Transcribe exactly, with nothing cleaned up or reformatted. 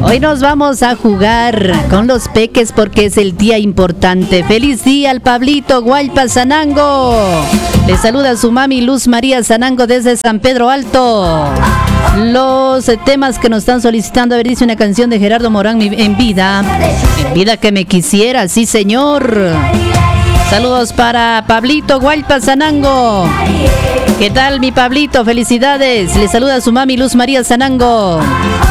Hoy nos vamos a jugar con los peques porque es el día importante. ¡Feliz día al Pablito Guaypa Sanango! Le saluda a su mami Luz María Sanango desde San Pedro Alto. Los eh, temas que nos están solicitando, a ver, dice una canción de Gerardo Morán, En Vida. En vida que me quisiera, sí señor. Saludos para Pablito Guaypa Sanango. ¿Qué tal mi Pablito? Felicidades. Le saluda a su mami Luz María Sanango.